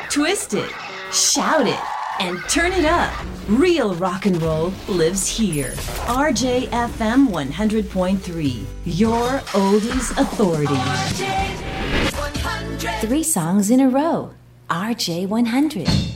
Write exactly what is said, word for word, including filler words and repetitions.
twist it, shout it, and turn it up. Real rock and roll lives here. R J F M one hundred point three, your oldies authority. Three songs in a row. R J one hundred.